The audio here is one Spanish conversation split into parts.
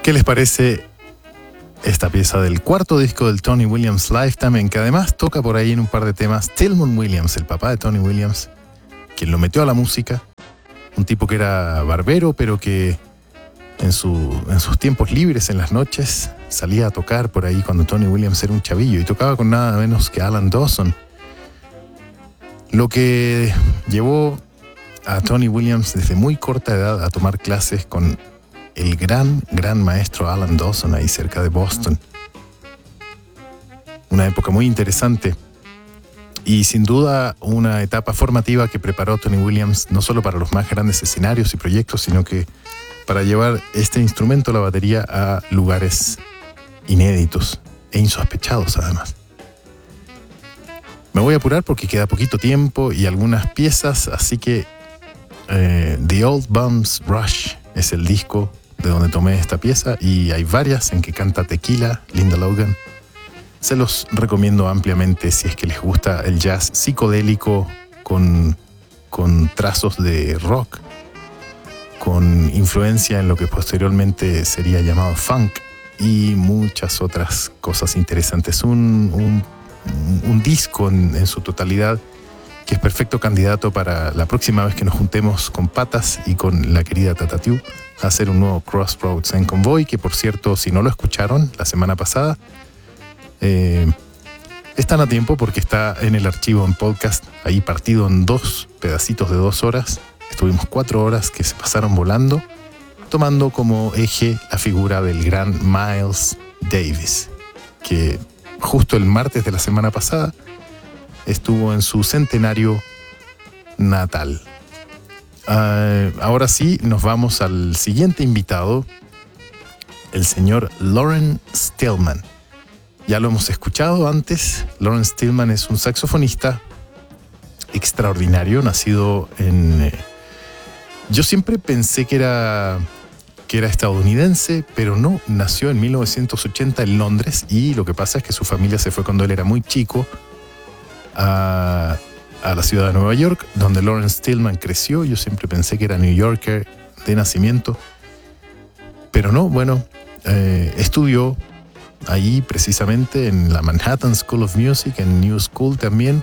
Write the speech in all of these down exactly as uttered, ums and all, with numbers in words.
¿Qué les parece esta pieza del cuarto disco del Tony Williams Lifetime, en que además toca por ahí en un par de temas Tillman Williams, el papá de Tony Williams, quien lo metió a la música, un tipo que era barbero, pero que en, su, en sus tiempos libres, en las noches, salía a tocar por ahí cuando Tony Williams era un chavillo y tocaba con nada menos que Alan Dawson. Lo que llevó a Tony Williams desde muy corta edad a tomar clases con el gran, gran maestro Alan Dawson ahí cerca de Boston. Una época muy interesante y sin duda una etapa formativa que preparó Tony Williams no solo para los más grandes escenarios y proyectos, sino que para llevar este instrumento, la batería, a lugares inéditos e insospechados además. Me voy a apurar porque queda poquito tiempo y algunas piezas, así que eh, The Old Bums Rush es el disco de donde tomé esta pieza y hay varias en que canta Tequila, Linda Logan. Se los recomiendo ampliamente si es que les gusta el jazz psicodélico con, con trazos de rock, con influencia en lo que posteriormente sería llamado funk y muchas otras cosas interesantes. Un, un, un disco en, en su totalidad que es perfecto candidato para la próxima vez que nos juntemos con Patas y con la querida Tatatiu a hacer un nuevo Crossroads en Convoy, que por cierto, si no lo escucharon la semana pasada, eh, están a tiempo porque está en el archivo en podcast, ahí partido en dos pedacitos de dos horas. Estuvimos cuatro horas que se pasaron volando, tomando como eje la figura del gran Miles Davis, que justo el martes de la semana pasada estuvo en su centenario natal. Uh, ahora sí, nos vamos al siguiente invitado, el señor Loren Stillman. Ya lo hemos escuchado antes. Loren Stillman es un saxofonista extraordinario, nacido en... Eh, yo siempre pensé que era, que era estadounidense, pero no, nació en mil novecientos ochenta en Londres y lo que pasa es que su familia se fue cuando él era muy chico a, a la ciudad de Nueva York, donde Loren Stillman creció. Yo siempre pensé que era New Yorker de nacimiento, pero no, bueno, eh, estudió ahí precisamente en la Manhattan School of Music, en New School también,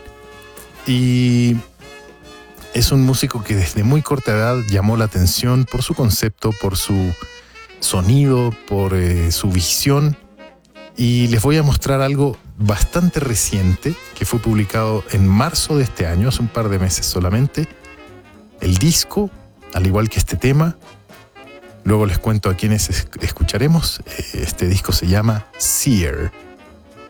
y es un músico que desde muy corta edad llamó la atención por su concepto, por su sonido, por eh, su visión. Y les voy a mostrar algo bastante reciente que fue publicado en marzo de este año, hace un par de meses solamente. El disco, al igual que este tema, luego les cuento a quiénes escucharemos. Este disco se llama Seer.